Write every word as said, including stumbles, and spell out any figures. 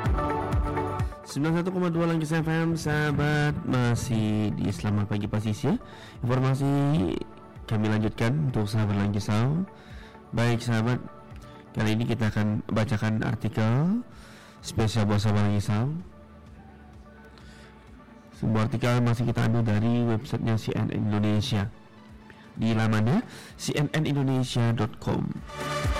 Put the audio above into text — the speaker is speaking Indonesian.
sembilan puluh satu koma dua Langkis F M, sahabat, masih di Selamat Pagi Pasisya. Informasi kami lanjutkan untuk sahabat Langkisau. Baik sahabat, kali ini kita akan bacakan artikel spesial buat sahabat Langkisau. Sebuah artikel masih kita ambil dari websitenya C N N Indonesia, di lamannya c n n indonesia dot com.